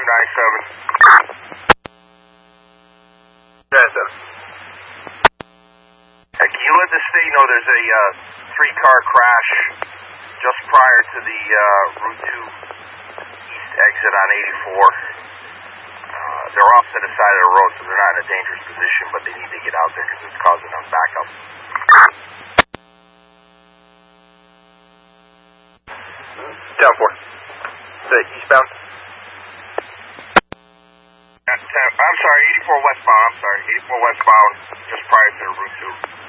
Can you let the state know there's a 3-car crash just prior to the Route 2 east exit on 84. They're off to the side of the road, so they're not in a dangerous position, but they need to get out there because it's causing them backup. Down 4. The eastbound? I'm sorry, 84 westbound, just prior to the Route 2.